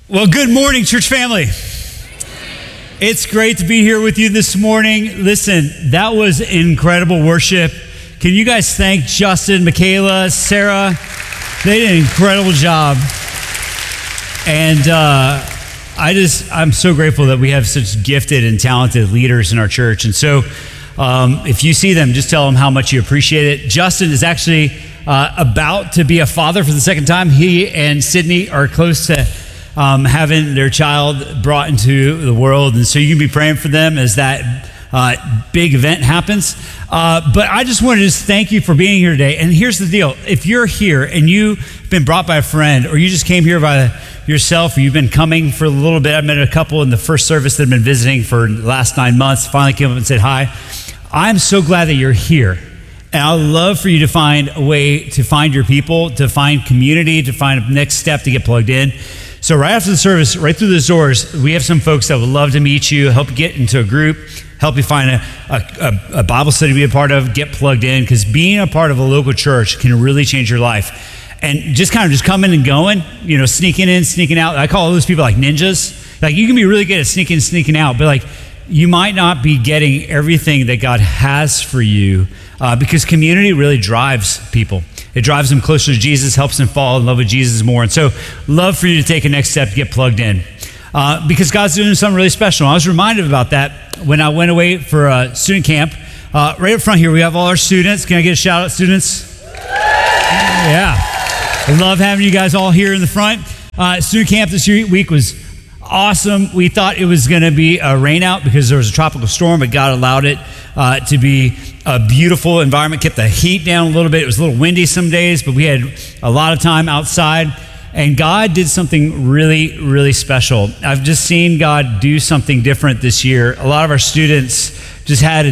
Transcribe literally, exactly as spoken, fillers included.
Well, good morning, church family. It's great to be here with you this morning. Listen, that was incredible worship. Can you guys thank Justin, Michaela, Sarah? They did an incredible job. And uh, I just, I'm so grateful that we have such gifted and talented leaders in our church. And so um, if you see them, just tell them how much you appreciate it. Justin is actually uh, about to be a father for the second time. He and Sydney are close to Um, having their child brought into the world. And so you can be praying for them as that uh, big event happens. Uh, but I just wanted to just thank you for being here today. And here's the deal. If you're here and you've been brought by a friend, or you just came here by yourself, or you've been coming for a little bit, I met a couple in the first service that have been visiting for the last nine months, finally came up and said hi. I'm so glad that you're here. And I'd love for you to find a way to find your people, to find community, to find a next step to get plugged in. So right after the service, right through those doors, we have some folks that would love to meet you, help you get into a group, help you find a, a, a Bible study to be a part of, get plugged in, because being a part of a local church can really change your life. And just kind of just coming and going, you know, sneaking in, sneaking out. I call those people like ninjas. Like you can be really good at sneaking, sneaking out, but like you might not be getting everything that God has for you uh, because community really drives people. It drives them closer to Jesus, helps them fall in love with Jesus more. And so love for you to take a next step to get plugged in uh, because God's doing something really special. I was reminded about that when I went away for a student camp. Uh, right up front here, we have all our students. Can I get a shout out, students? Yeah. I love having you guys all here in the front. Uh, student camp this week was awesome. We thought it was going to be a rain out because there was a tropical storm, but God allowed it uh, to be a beautiful environment, kept the heat down a little bit. It was a little windy some days, but we had a lot of time outside. And God did something really, really special. I've just seen God do something different this year. A lot of our students just had